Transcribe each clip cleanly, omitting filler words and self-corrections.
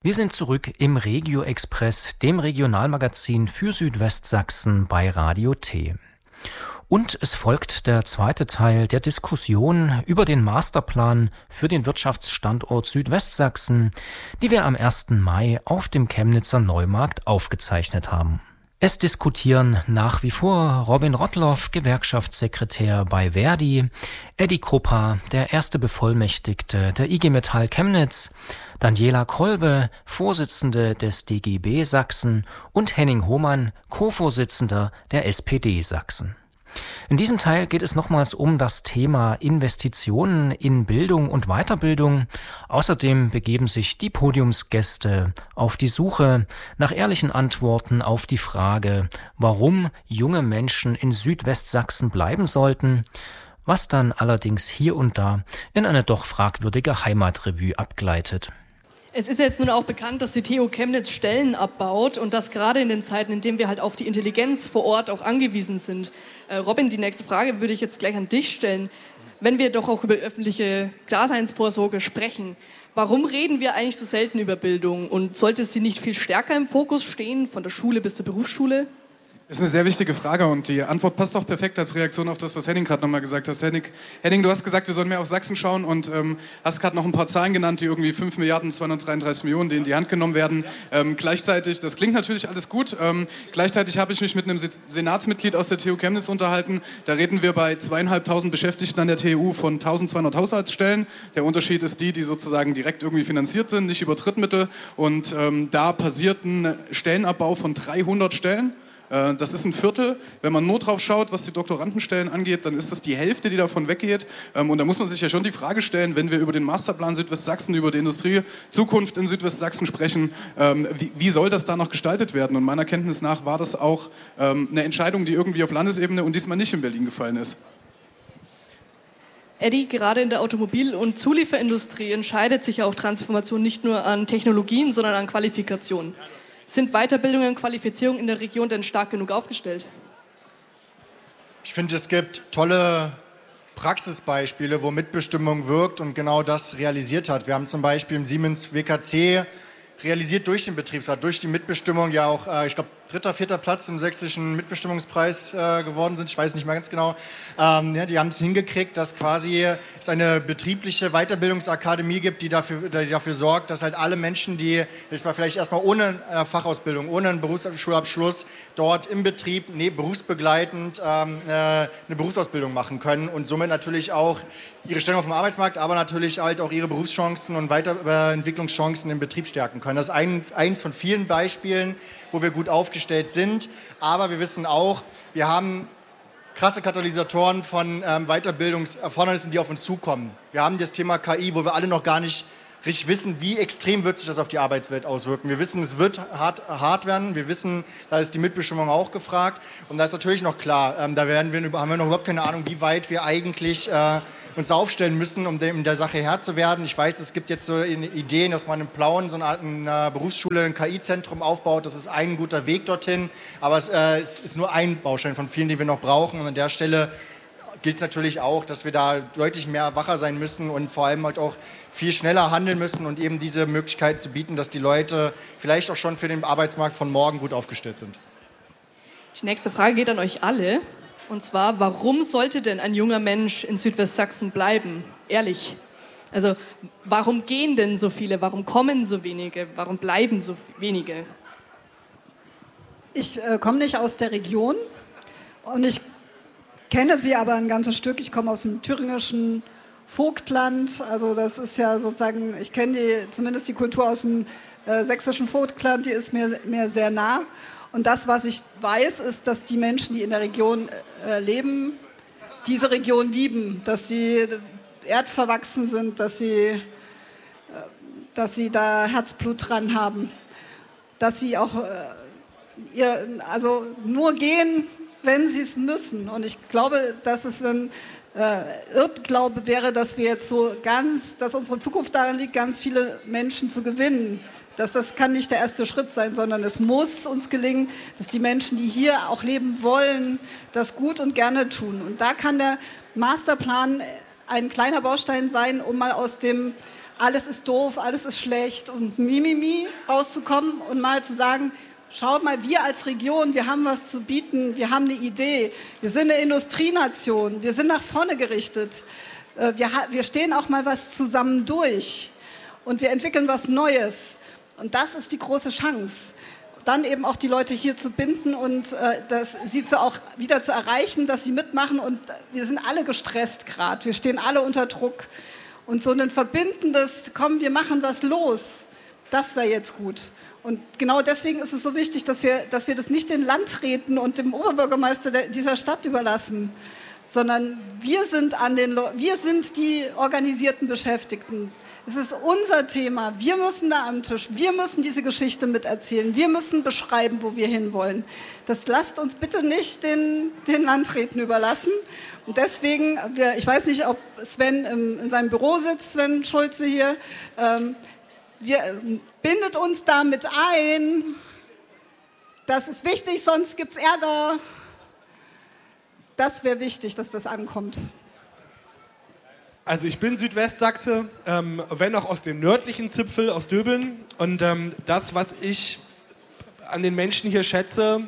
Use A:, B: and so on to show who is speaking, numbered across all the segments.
A: Wir sind zurück im Regio Express, dem Regionalmagazin für Südwestsachsen bei Radio T. Und es folgt der zweite Teil der Diskussion über den Masterplan für den Wirtschaftsstandort Südwestsachsen, die wir am 1. Mai auf dem Chemnitzer Neumarkt aufgezeichnet haben. Es diskutieren nach wie vor Robin Rottloff, Gewerkschaftssekretär bei Verdi, Eddie Kruppa, der erste Bevollmächtigte der IG Metall Chemnitz, Daniela Kolbe, Vorsitzende des DGB Sachsen und Henning Hohmann, Co-Vorsitzender der SPD Sachsen. In diesem Teil geht es nochmals um das Thema Investitionen in Bildung und Weiterbildung. Außerdem begeben sich die Podiumsgäste auf die Suche nach ehrlichen Antworten auf die Frage, warum junge Menschen in Südwestsachsen bleiben sollten, was dann allerdings hier und da in eine doch fragwürdige Heimatrevue abgleitet.
B: Es ist jetzt nun auch bekannt, dass die TU Chemnitz Stellen abbaut und das gerade in den Zeiten, in denen wir halt auf die Intelligenz vor Ort auch angewiesen sind. Robin, die nächste Frage würde ich jetzt gleich an dich stellen. Wenn wir doch auch über öffentliche Daseinsvorsorge sprechen, warum reden wir eigentlich so selten über Bildung und sollte sie nicht viel stärker im Fokus stehen, von der Schule bis zur Berufsschule?
C: Das ist eine sehr wichtige Frage und die Antwort passt auch perfekt als Reaktion auf das, was Henning gerade nochmal gesagt hat. Henning, du hast gesagt, wir sollen mehr auf Sachsen schauen und hast gerade noch ein paar Zahlen genannt, die irgendwie 5 Milliarden 233 Millionen, die in die Hand genommen werden. Gleichzeitig, das klingt natürlich alles gut, gleichzeitig habe ich mich mit einem Senatsmitglied aus der TU Chemnitz unterhalten. Da reden wir bei 2.500 Beschäftigten an der TU von 1.200 Haushaltsstellen. Der Unterschied ist die sozusagen direkt irgendwie finanziert sind, nicht über Drittmittel. Und da passiert ein Stellenabbau von 300 Stellen. Das ist ein Viertel. Wenn man nur drauf schaut, was die Doktorandenstellen angeht, dann ist das die Hälfte, die davon weggeht. Und da muss man sich ja schon die Frage stellen, wenn wir über den Masterplan Südwestsachsen, über die Industriezukunft in Südwestsachsen sprechen, wie soll das da noch gestaltet werden? Und meiner Kenntnis nach war das auch eine Entscheidung, die irgendwie auf Landesebene und diesmal nicht in Berlin gefallen ist.
B: Eddie, gerade in der Automobil- und Zulieferindustrie entscheidet sich ja auch Transformation nicht nur an Technologien, sondern an Qualifikationen. Sind Weiterbildung und Qualifizierung in der Region denn stark genug aufgestellt?
D: Ich finde, es gibt tolle Praxisbeispiele, wo Mitbestimmung wirkt und genau das realisiert hat. Wir haben zum Beispiel im Siemens WKC realisiert durch den Betriebsrat, durch die Mitbestimmung ja auch, ich glaube, 3., 4. Platz im sächsischen Mitbestimmungspreis geworden sind. Ich weiß nicht mehr ganz genau. Die haben es hingekriegt, dass quasi es eine betriebliche Weiterbildungsakademie gibt, die dafür sorgt, dass halt alle Menschen, die jetzt mal vielleicht erstmal ohne Fachausbildung, ohne einen Berufsschulabschluss dort im Betrieb berufsbegleitend eine Berufsausbildung machen können und somit natürlich auch ihre Stellung auf dem Arbeitsmarkt, aber natürlich halt auch ihre Berufschancen und Weiterentwicklungschancen im Betrieb stärken können. Das ist eins von vielen Beispielen, wo wir gut aufgestellt sind, aber wir wissen auch, wir haben krasse Katalysatoren von Weiterbildungserfordernissen, die auf uns zukommen. Wir haben das Thema KI, wo wir alle noch gar nicht richtig wissen, wie extrem wird sich das auf die Arbeitswelt auswirken. Wir wissen, es wird hart werden. Wir wissen, da ist die Mitbestimmung auch gefragt. Und da ist natürlich noch klar, haben wir noch überhaupt keine Ahnung, wie weit wir eigentlich uns aufstellen müssen, um in der Sache Herr zu werden. Ich weiß, es gibt jetzt so Ideen, dass man in Plauen so eine Berufsschule, ein KI-Zentrum aufbaut. Das ist ein guter Weg dorthin. Aber es ist nur ein Baustein von vielen, die wir noch brauchen. Und an der Stelle gilt es natürlich auch, dass wir da deutlich mehr wacher sein müssen und vor allem halt auch viel schneller handeln müssen und eben diese Möglichkeit zu bieten, dass die Leute vielleicht auch schon für den Arbeitsmarkt von morgen gut aufgestellt sind.
B: Die nächste Frage geht an euch alle. Und zwar, warum sollte denn ein junger Mensch in Südwestsachsen bleiben? Ehrlich. Also, warum gehen denn so viele? Warum kommen so wenige? Warum bleiben so wenige?
E: Ich komme nicht aus der Region und ich kenne sie aber ein ganzes Stück. Ich komme aus dem thüringischen Vogtland. Also das ist ja sozusagen, ich kenne zumindest die Kultur aus dem sächsischen Vogtland, die ist mir sehr nah. Und das, was ich weiß, ist, dass die Menschen, die in der Region leben, diese Region lieben, dass sie erdverwachsen sind, dass sie da Herzblut dran haben, dass sie auch nur gehen, wenn sie es müssen. Und ich glaube, dass es ein Irrglaube wäre, dass wir jetzt dass unsere Zukunft darin liegt, ganz viele Menschen zu gewinnen. Das kann nicht der erste Schritt sein, sondern es muss uns gelingen, dass die Menschen, die hier auch leben wollen, das gut und gerne tun. Und da kann der Masterplan ein kleiner Baustein sein, um mal aus dem alles ist doof, alles ist schlecht und Mimimi rauszukommen und mal zu sagen, schaut mal, wir als Region, wir haben was zu bieten, wir haben eine Idee, wir sind eine Industrienation, wir sind nach vorne gerichtet, wir stehen auch mal was zusammen durch und wir entwickeln was Neues. Und das ist die große Chance, dann eben auch die Leute hier zu binden und sie auch wieder zu erreichen, dass sie mitmachen. Und wir sind alle gestresst gerade, wir stehen alle unter Druck. Und so ein verbindendes, komm, wir machen was los, das wäre jetzt gut. Und genau deswegen ist es so wichtig, dass wir das nicht den Landräten und dem Oberbürgermeister dieser Stadt überlassen, sondern wir sind die organisierten Beschäftigten. Es ist unser Thema. Wir müssen da am Tisch. Wir müssen diese Geschichte miterzählen. Wir müssen beschreiben, wo wir hinwollen. Das lasst uns bitte nicht den Landräten überlassen. Und deswegen, ich weiß nicht, ob Sven in seinem Büro sitzt, Sven Schulze hier, bindet uns damit ein. Das ist wichtig, sonst gibt es Ärger. Das wäre wichtig, dass das ankommt.
F: Also ich bin Südwestsachse, wenn auch aus dem nördlichen Zipfel, aus Döbeln. Und das, was ich an den Menschen hier schätze,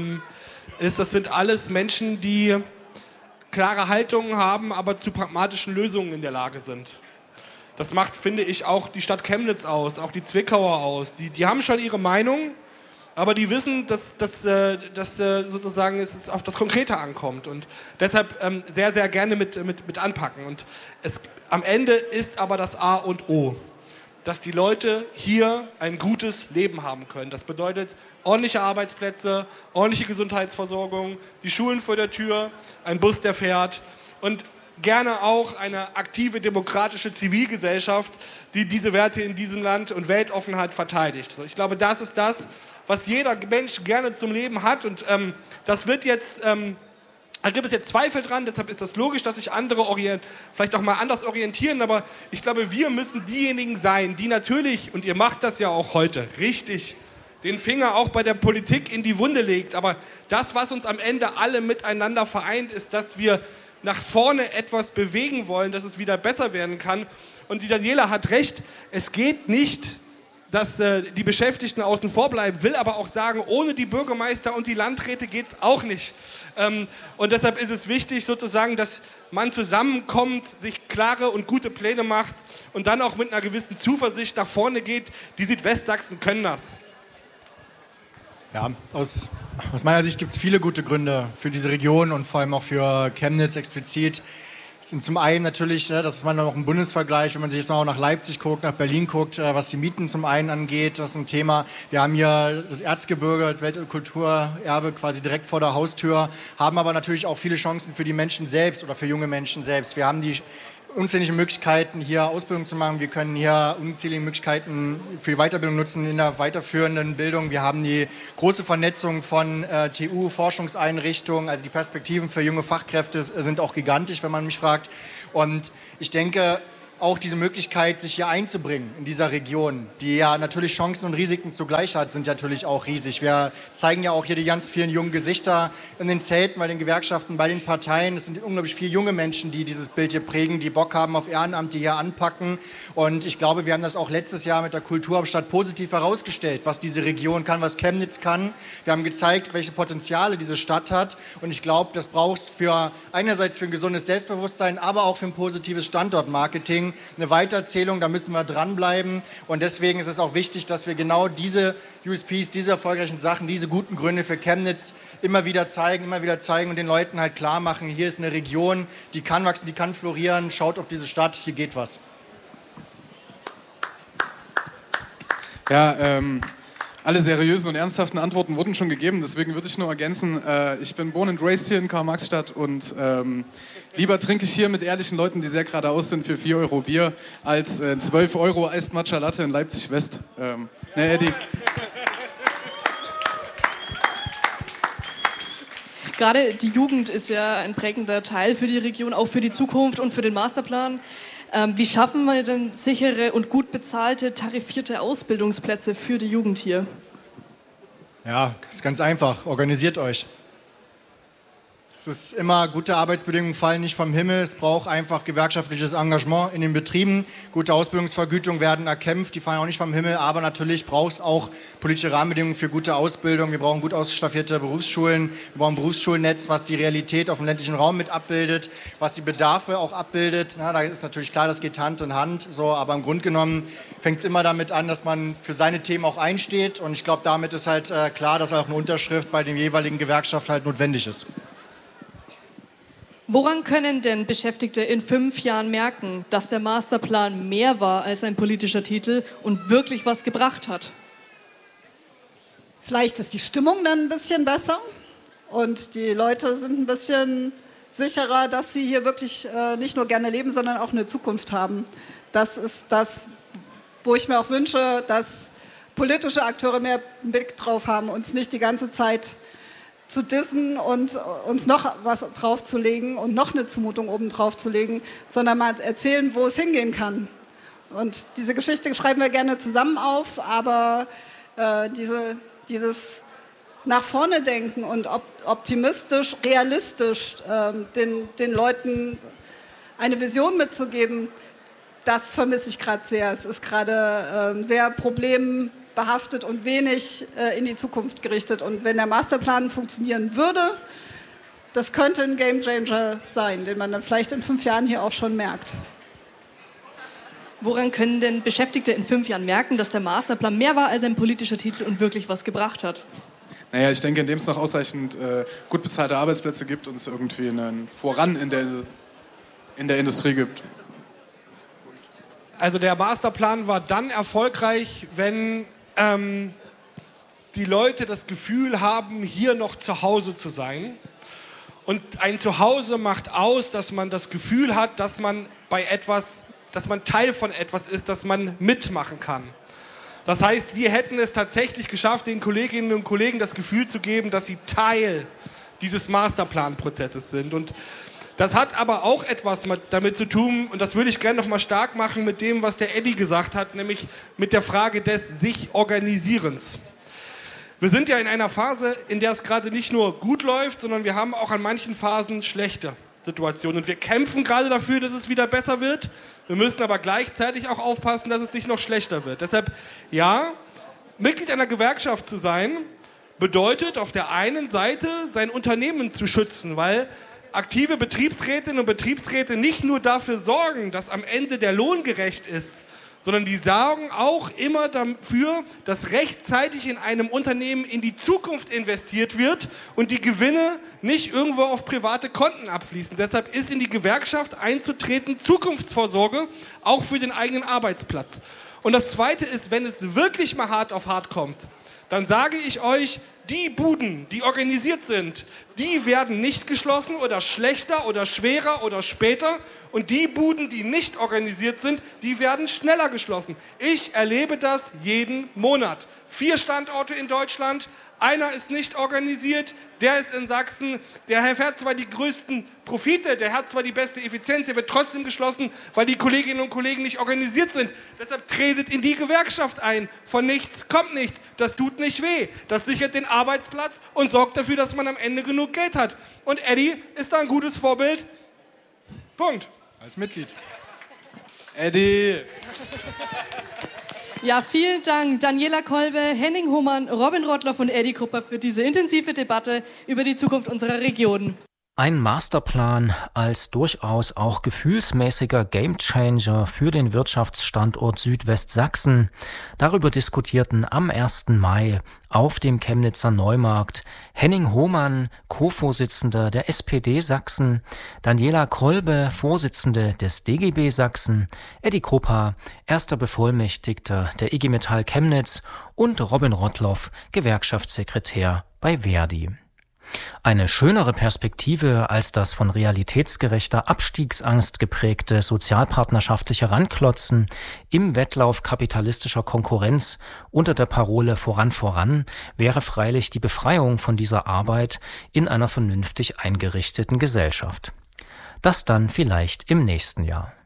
F: das sind alles Menschen, die klare Haltungen haben, aber zu pragmatischen Lösungen in der Lage sind. Das macht, finde ich, auch die Stadt Chemnitz aus, auch die Zwickauer aus. Die haben schon ihre Meinung, aber die wissen, dass sozusagen es auf das Konkrete ankommt und deshalb sehr, sehr gerne mit anpacken. Und am Ende ist aber das A und O, dass die Leute hier ein gutes Leben haben können. Das bedeutet ordentliche Arbeitsplätze, ordentliche Gesundheitsversorgung, die Schulen vor der Tür, ein Bus, der fährt und gerne auch eine aktive demokratische Zivilgesellschaft, die diese Werte in diesem Land und Weltoffenheit verteidigt. Ich glaube, das ist das, was jeder Mensch gerne zum Leben hat und das wird jetzt, da gibt es jetzt Zweifel dran, deshalb ist das logisch, dass sich andere vielleicht auch mal anders orientieren, aber ich glaube, wir müssen diejenigen sein, die natürlich, und ihr macht das ja auch heute, richtig, den Finger auch bei der Politik in die Wunde legt, aber das, was uns am Ende alle miteinander vereint, ist, dass wir nach vorne etwas bewegen wollen, dass es wieder besser werden kann und die Daniela hat recht, es geht nicht, dass die Beschäftigten außen vor bleiben, will aber auch sagen, ohne die Bürgermeister und die Landräte geht es auch nicht. Und deshalb ist es wichtig sozusagen, dass man zusammenkommt, sich klare und gute Pläne macht und dann auch mit einer gewissen Zuversicht nach vorne geht. Die Südwestsachsen können das.
D: Ja, aus meiner Sicht gibt es viele gute Gründe für diese Region und vor allem auch für Chemnitz explizit. Das sind zum einen natürlich, das ist mal noch ein Bundesvergleich, wenn man sich jetzt mal auch nach Leipzig guckt, nach Berlin guckt, was die Mieten zum einen angeht, das ist ein Thema. Wir haben hier das Erzgebirge als Welt- und Kulturerbe quasi direkt vor der Haustür, haben aber natürlich auch viele Chancen für die Menschen selbst oder für junge Menschen selbst. Wir haben die unzählige Möglichkeiten, hier Ausbildung zu machen. Wir können hier unzählige Möglichkeiten für die Weiterbildung nutzen in der weiterführenden Bildung. Wir haben die große Vernetzung von TU-Forschungseinrichtungen. Also die Perspektiven für junge Fachkräfte sind auch gigantisch, wenn man mich fragt. Und ich denke, auch diese Möglichkeit, sich hier einzubringen in dieser Region, die ja natürlich Chancen und Risiken zugleich hat, sind natürlich auch riesig. Wir zeigen ja auch hier die ganz vielen jungen Gesichter in den Zelten, bei den Gewerkschaften, bei den Parteien. Es sind unglaublich viele junge Menschen, die dieses Bild hier prägen, die Bock haben auf Ehrenamt, die hier anpacken. Und ich glaube, wir haben das auch letztes Jahr mit der Kulturhauptstadt positiv herausgestellt, was diese Region kann, was Chemnitz kann. Wir haben gezeigt, welche Potenziale diese Stadt hat. Und ich glaube, das braucht es einerseits für ein gesundes Selbstbewusstsein, aber auch für ein positives Standortmarketing. Eine Weitererzählung, da müssen wir dranbleiben und deswegen ist es auch wichtig, dass wir genau diese USPs, diese erfolgreichen Sachen, diese guten Gründe für Chemnitz immer wieder zeigen und den Leuten halt klar machen, hier ist eine Region, die kann wachsen, die kann florieren, schaut auf diese Stadt, hier geht was.
C: Ja, alle seriösen und ernsthaften Antworten wurden schon gegeben, deswegen würde ich nur ergänzen, ich bin born and raised hier in Karl-Marx-Stadt und lieber trinke ich hier mit ehrlichen Leuten, die sehr geradeaus sind, für 4 Euro Bier, als 12 Euro Iced Matcha Latte in Leipzig-West. Ne, Eddie?
B: Gerade die Jugend ist ja ein prägender Teil für die Region, auch für die Zukunft und für den Masterplan. Wie schaffen wir denn sichere und gut bezahlte, tarifierte Ausbildungsplätze für die Jugend hier?
D: Ja, ist ganz einfach. Organisiert euch. Es ist immer, gute Arbeitsbedingungen fallen nicht vom Himmel. Es braucht einfach gewerkschaftliches Engagement in den Betrieben. Gute Ausbildungsvergütungen werden erkämpft, die fallen auch nicht vom Himmel. Aber natürlich braucht es auch politische Rahmenbedingungen für gute Ausbildung. Wir brauchen gut ausstaffierte Berufsschulen. Wir brauchen ein Berufsschulnetz, was die Realität auf dem ländlichen Raum mit abbildet, was die Bedarfe auch abbildet. Na, da ist natürlich klar, das geht Hand in Hand. So, aber im Grunde genommen fängt es immer damit an, dass man für seine Themen auch einsteht. Und ich glaube, damit ist halt klar, dass auch eine Unterschrift bei dem jeweiligen Gewerkschaft halt notwendig ist.
B: Woran können denn Beschäftigte in 5 Jahren merken, dass der Masterplan mehr war als ein politischer Titel und wirklich was gebracht hat?
E: Vielleicht ist die Stimmung dann ein bisschen besser und die Leute sind ein bisschen sicherer, dass sie hier wirklich nicht nur gerne leben, sondern auch eine Zukunft haben. Das ist das, wo ich mir auch wünsche, dass politische Akteure mehr einen Blick drauf haben, uns nicht die ganze Zeit zu dissen und uns noch was draufzulegen und noch eine Zumutung oben draufzulegen, sondern mal erzählen, wo es hingehen kann. Und diese Geschichte schreiben wir gerne zusammen auf, aber dieses nach vorne denken und optimistisch, realistisch den Leuten eine Vision mitzugeben, das vermisse ich gerade sehr. Es ist gerade sehr problembehaftet und wenig in die Zukunft gerichtet. Und wenn der Masterplan funktionieren würde, das könnte ein Gamechanger sein, den man dann vielleicht in 5 Jahren hier auch schon merkt.
B: Woran können denn Beschäftigte in 5 Jahren merken, dass der Masterplan mehr war als ein politischer Titel und wirklich was gebracht hat?
C: Naja, ich denke, indem es noch ausreichend gut bezahlte Arbeitsplätze gibt und es irgendwie einen Voran in der Industrie gibt.
F: Also der Masterplan war dann erfolgreich, wenn die Leute das Gefühl haben, hier noch zu Hause zu sein. Und ein Zuhause macht aus, dass man das Gefühl hat, dass man Teil von etwas ist, dass man mitmachen kann. Das heißt, wir hätten es tatsächlich geschafft, den Kolleginnen und Kollegen das Gefühl zu geben, dass sie Teil dieses Masterplanprozesses sind. Und das hat aber auch etwas damit zu tun, und das würde ich gerne noch mal stark machen mit dem, was der Eddie gesagt hat, nämlich mit der Frage des Sich-Organisierens. Wir sind ja in einer Phase, in der es gerade nicht nur gut läuft, sondern wir haben auch an manchen Phasen schlechte Situationen. Und wir kämpfen gerade dafür, dass es wieder besser wird. Wir müssen aber gleichzeitig auch aufpassen, dass es nicht noch schlechter wird. Deshalb, ja, Mitglied einer Gewerkschaft zu sein, bedeutet auf der einen Seite, sein Unternehmen zu schützen, weil aktive Betriebsrätinnen und Betriebsräte nicht nur dafür sorgen, dass am Ende der Lohn gerecht ist, sondern die sorgen auch immer dafür, dass rechtzeitig in einem Unternehmen in die Zukunft investiert wird und die Gewinne nicht irgendwo auf private Konten abfließen. Deshalb ist in die Gewerkschaft einzutreten Zukunftsvorsorge, auch für den eigenen Arbeitsplatz. Und das Zweite ist, wenn es wirklich mal hart auf hart kommt, dann sage ich euch, die Buden, die organisiert sind, die werden nicht geschlossen oder schlechter oder schwerer oder später. Und die Buden, die nicht organisiert sind, die werden schneller geschlossen. Ich erlebe das jeden Monat. 4 Standorte in Deutschland, einer ist nicht organisiert, der ist in Sachsen, der hat zwar die größten Profite, der hat zwar die beste Effizienz, der wird trotzdem geschlossen, weil die Kolleginnen und Kollegen nicht organisiert sind. Deshalb tretet in die Gewerkschaft ein. Von nichts kommt nichts. Das tut nicht weh. Das sichert den Arbeitsplatz und sorgt dafür, dass man am Ende genug Geld hat. Und Eddie ist da ein gutes Vorbild. Punkt.
D: Als Mitglied.
C: Eddie!
B: Ja, vielen Dank Daniela Kolbe, Henning Hohmann, Robin Rottloff und Eddie Krupper für diese intensive Debatte über die Zukunft unserer Region.
A: Ein Masterplan als durchaus auch gefühlsmäßiger Gamechanger für den Wirtschaftsstandort Südwestsachsen. Darüber diskutierten am 1. Mai auf dem Chemnitzer Neumarkt Henning Hohmann, Co-Vorsitzender der SPD Sachsen, Daniela Kolbe, Vorsitzende des DGB Sachsen, Eddie Kruppa, erster Bevollmächtigter der IG Metall Chemnitz und Robin Rottloff, Gewerkschaftssekretär bei Verdi. Eine schönere Perspektive als das von realitätsgerechter Abstiegsangst geprägte sozialpartnerschaftliche Ranklotzen im Wettlauf kapitalistischer Konkurrenz unter der Parole Voran, voran wäre freilich die Befreiung von dieser Arbeit in einer vernünftig eingerichteten Gesellschaft. Das dann vielleicht im nächsten Jahr.